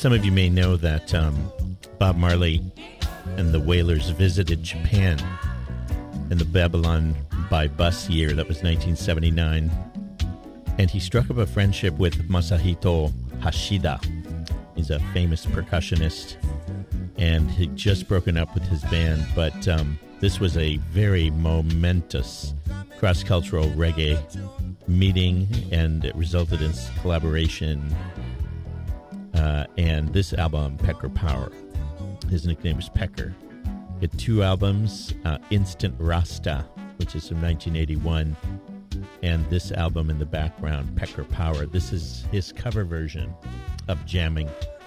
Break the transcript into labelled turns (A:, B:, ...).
A: Some of you may know that Bob Marley and the Wailers visited Japan in the Babylon by bus year. That was 1979. And he struck up a friendship with Masahito Hashida. He's a famous percussionist, and he'd just broken up with his band, but this was a very momentous cross-cultural reggae meeting, and it resulted in collaboration. And this album, Pecker Power, his nickname was Pecker. He had two albums, Instant Rasta, which is from 1981, and this album in the background, Pecker Power. This is his cover version of Jamming.